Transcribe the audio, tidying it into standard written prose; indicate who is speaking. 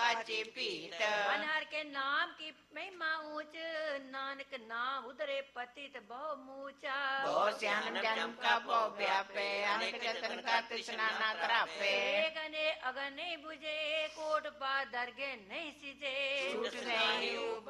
Speaker 1: पाचे पीत।
Speaker 2: मनहर के नाम की महिमा ऊंच, नानक नाम उधरे पतित बहु मूचा।
Speaker 1: बहु श्याम जन्म का बहु व्यापे, अनेक जतन का तृष्णा ना करापे।
Speaker 2: एक अने अगन नहीं बुझे, कोट पा दरगे नहीं सिजे।
Speaker 1: छूट नहीं